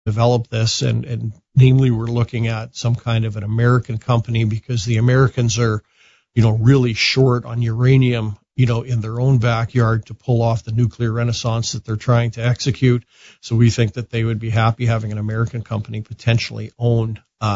develop this, and namely we're looking at some kind of an American company, because the Americans are, really short on uranium, in their own backyard to pull off the nuclear renaissance that they're trying to execute. So we think that they would be happy having an American company potentially own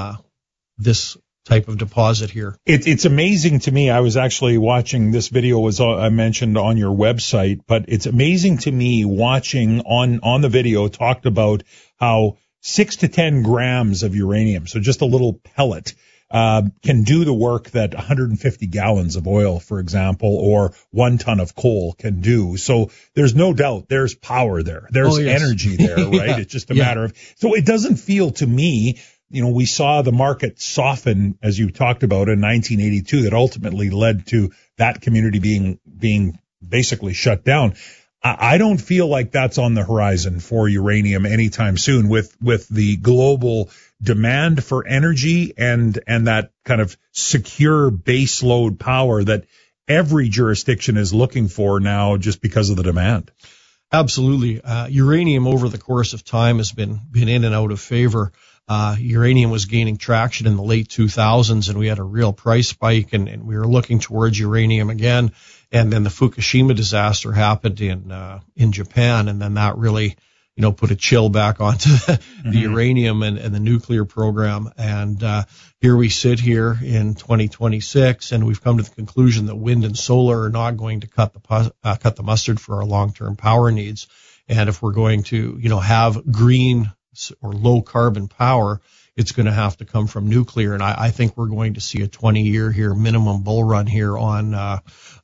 this type of deposit here. It's amazing to me. I was actually watching this video, was I mentioned on your website, but it's amazing to me watching on the video talked about how 6 to 10 grams of uranium, so just a little pellet, can do the work that 150 gallons of oil, for example, or 1 ton of coal can do. So there's no doubt there's power there. There's energy there, right? Yeah. It's just a matter of, so it doesn't feel to me, we saw the market soften, as you talked about, in 1982, that ultimately led to that community being basically shut down. I don't feel like that's on the horizon for uranium anytime soon, with the global demand for energy and that kind of secure base load power that every jurisdiction is looking for now, just because of the demand. Absolutely. Uranium over the course of time has been in and out of favor. Uranium was gaining traction in the late 2000s, and we had a real price spike, and we were looking towards uranium again. And then the Fukushima disaster happened in Japan, and then that really, put a chill back onto the uranium and the nuclear program. And here we sit here in 2026, and we've come to the conclusion that wind and solar are not going to cut the mustard for our long-term power needs. And if we're going to, have green or low carbon power, it's going to have to come from nuclear. And I think we're going to see a 20-year here minimum bull run here on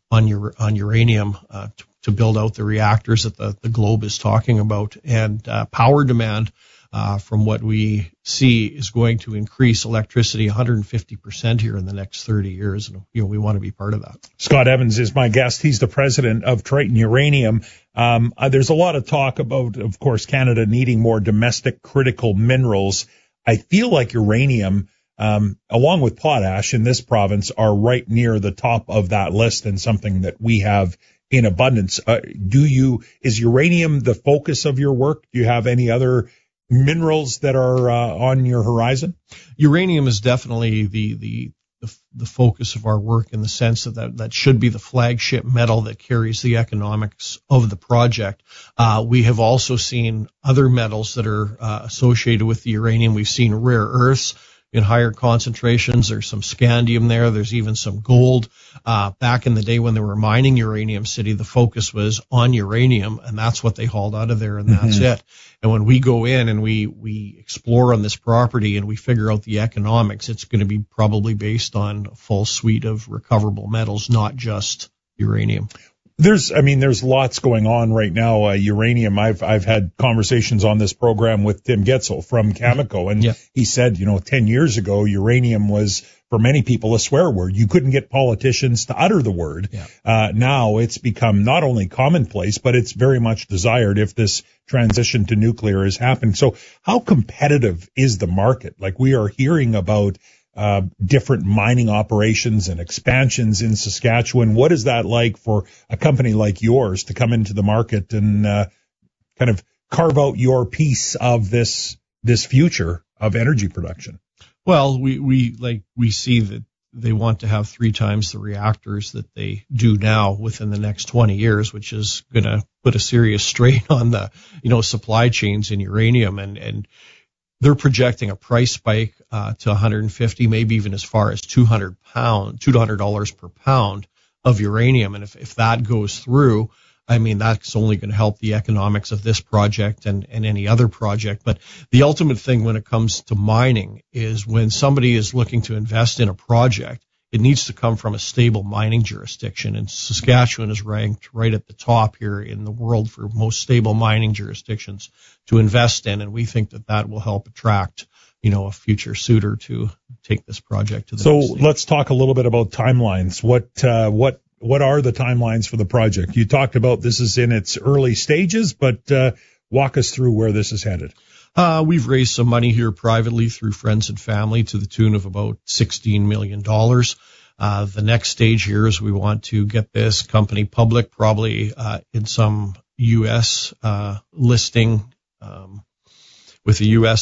uranium to build out the reactors that the globe is talking about. And power demand, from what we see, is going to increase electricity 150% here in the next 30 years. And we want to be part of that. Scott Evans is my guest. He's the president of Triton Uranium. There's a lot of talk about, of course, Canada needing more domestic critical minerals. I feel like uranium, along with potash in this province, are right near the top of that list, and something that we have in abundance. Is uranium the focus of your work? Do you have any other minerals that are on your horizon? Uranium is definitely the focus of our work, in the sense that should be the flagship metal that carries the economics of the project. We have also seen other metals that are associated with the uranium. We've seen rare earths in higher concentrations. There's some scandium there. There's even some gold. Back in the day when they were mining Uranium City, the focus was on uranium, and that's what they hauled out of there, and that's it. And when we go in and we explore on this property and we figure out the economics, it's going to be probably based on a full suite of recoverable metals, not just uranium. There's lots going on right now. Uranium. I've had conversations on this program with Tim Getzel from Cameco, and he said, 10 years ago, uranium was, for many people, a swear word. You couldn't get politicians to utter the word. Now it's become not only commonplace, but it's very much desired if this transition to nuclear is happening. So how competitive is the market? Like, we are hearing about different mining operations and expansions in Saskatchewan. What is that like for a company like yours to come into the market and kind of carve out your piece of this future of energy production? Well, we see that they want to have 3 times the reactors that they do now within the next 20 years, which is going to put a serious strain on the supply chains in uranium, and they're projecting a price spike to 150, maybe even as far as $200 per pound of uranium. And if that goes through, that's only going to help the economics of this project and any other project. But the ultimate thing when it comes to mining is, when somebody is looking to invest in a project, it needs to come from a stable mining jurisdiction. And Saskatchewan is ranked right at the top here in the world for most stable mining jurisdictions to invest in. And we think that will help attract, a future suitor to take this project to the next stage. Let's talk a little bit about timelines. What are the timelines for the project? You talked about this is in its early stages, but walk us through where this is headed. We've raised some money here privately through friends and family to the tune of about $16 million. The next stage here is we want to get this company public, probably in some U.S. listing. with the U.S.